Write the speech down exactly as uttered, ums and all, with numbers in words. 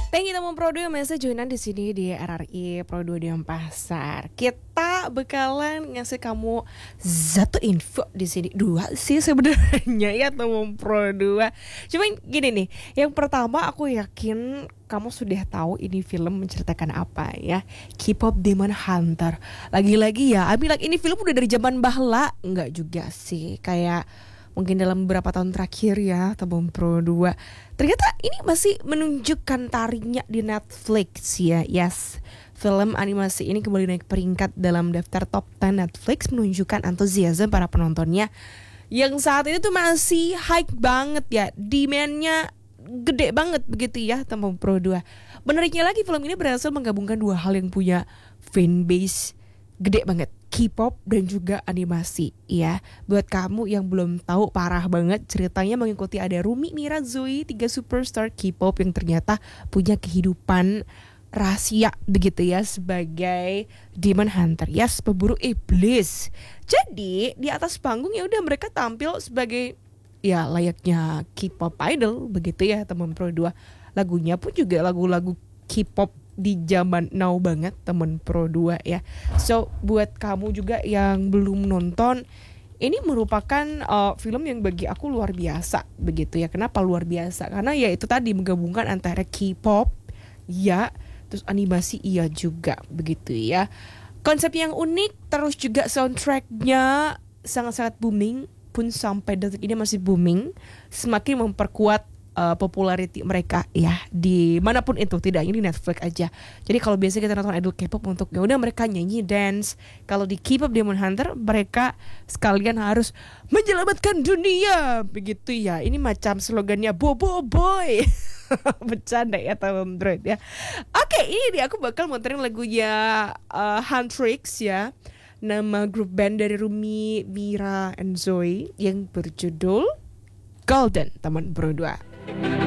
Thank you teman Pro dua yang masih joinan di sini di R R I Pro dua Denpasar. Kita bakalan ngasih kamu satu info di sini, dua sih sebenarnya ya teman Pro dua. Cuman gini nih, yang pertama aku yakin kamu sudah tahu ini film menceritakan apa ya. K-pop Demon Hunter. Lagi-lagi ya, I mean like ini film udah dari zaman bahla. Enggak juga sih, kayak mungkin dalam beberapa tahun terakhir ya teman Pro dua. Ternyata ini masih menunjukkan taringnya di Netflix ya. Yes, film animasi ini kembali naik peringkat dalam daftar top sepuluh Netflix, menunjukkan antusiasme para penontonnya yang saat ini tuh masih high banget ya. Demand-nya gede banget begitu ya teman Pro dua. Menariknya lagi, film ini berhasil menggabungkan dua hal yang punya fanbase gede banget, K-pop dan juga animasi ya. Buat kamu yang belum tahu, parah banget ceritanya mengikuti ada Rumi, Mira, Zoe, tiga superstar K-pop yang ternyata punya kehidupan rahasia begitu ya sebagai Demon Hunter, yes, pemburu iblis. Jadi di atas panggung ya udah mereka tampil sebagai ya layaknya K-pop idol begitu ya teman Pro dua. Lagunya pun juga lagu-lagu K-pop di zaman now banget temen Pro dua ya. So buat kamu juga yang belum nonton, ini merupakan uh, film yang bagi aku luar biasa begitu ya. Kenapa luar biasa? Karena ya itu tadi menggabungkan antara K-pop ya, terus animasi iya juga begitu ya. Konsep yang unik, terus juga soundtracknya sangat-sangat booming, pun sampai detik ini masih booming, semakin memperkuat Uh, popularity mereka ya di manapun itu, tidak hanya di Netflix aja. Jadi kalau biasa kita nonton idol K-pop untuk ya udah mereka nyanyi dance, kalau di K-pop Demon Hunter mereka sekalian harus menyelamatkan dunia begitu ya. Ini macam slogannya Bobo Boy. Bercanda ya teman Android ya. Oke, ini dia aku bakal muterin lagunya uh, Huntrix ya, nama grup band dari Rumi, Mira, and Zoe yang berjudul Golden teman Pro dua.